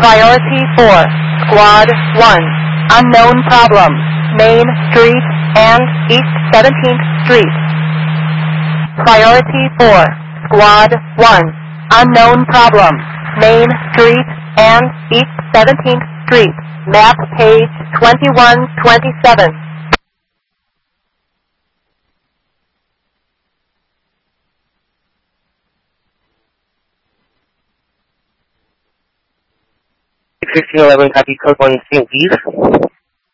Priority 4, Squad 1, unknown problem, Main Street and East 17th Street. Priority 4, Squad 1, unknown problem, Main Street and East 17th Street. Map page 2127. $1511, copy, code 1, St. Bees.